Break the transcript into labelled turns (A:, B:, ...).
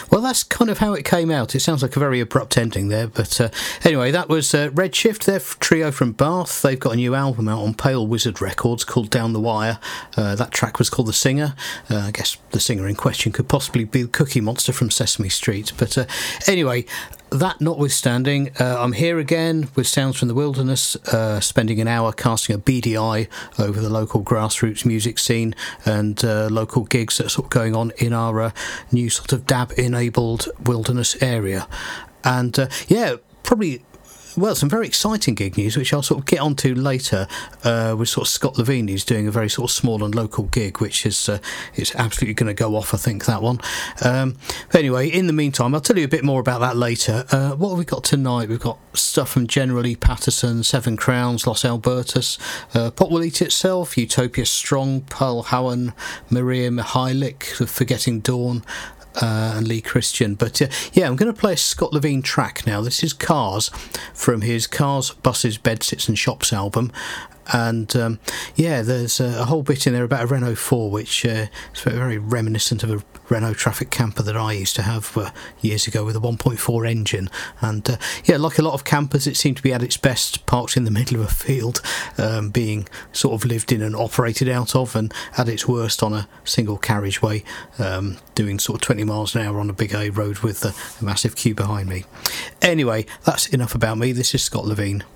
A: Well, that's kind of how it came out. It sounds like a very abrupt ending there, but anyway, that was Redshift. They're a trio from Bath. They've got a new album out on Pale Wizard Records called Down the Wire. That track was called The Singer. I guess the singer in question could possibly be the Cookie Monster from Sesame Street. But anyway, that notwithstanding, I'm here again with Sounds from the Wilderness, spending an hour casting a beady eye over the local grassroots music scene and local gigs that are sort of going on in our new sort of DAB-enabled wilderness area. And probably... Well, some very exciting gig news, which I'll sort of get onto later, with sort of Scott Levine, who's doing a very sort of small and local gig, which is absolutely going to go off, I think, that one. But anyway, in the meantime, I'll tell you a bit more about that later. What have we got tonight? We've got stuff from Generally Patterson, Seven Crowns, Los Albertus, Pot Will Eat Itself, Utopia Strong, Pearl Howan, Maria Mihailik, The Forgetting Dawn, and Lee Christian. But I'm going to play a Scott Levine track now. This is Cars from his Cars, Buses, Bedsits and Shops album. And there's a whole bit in there about a Renault 4, which is very reminiscent of a Renault Traffic camper that I used to have years ago with a 1.4 engine. And like a lot of campers, it seemed to be at its best parked in the middle of a field, being sort of lived in and operated out of, and at its worst on a single carriageway, doing sort of 20 miles an hour on a big A road with a massive queue behind me. Anyway, that's enough about me. This is Scott Levine.